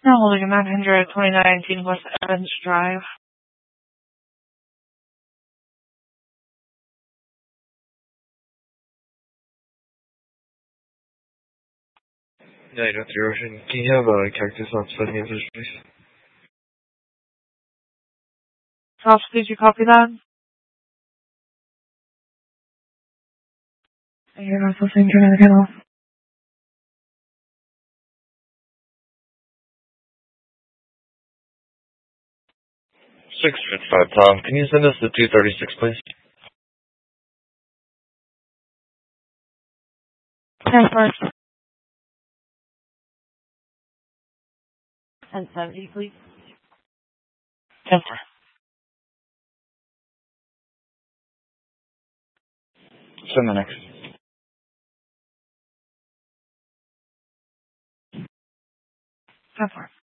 Now holding a 929 West Evans Drive. Yeah, I got the ocean. Can you have a cactus on 70 inches, please? Ralph, did you copy that? You're not listening to the kennel. 655, Tom. Can you send us the 236, please? 10-4. And 70, please. 10-4. Send the next. 10-4.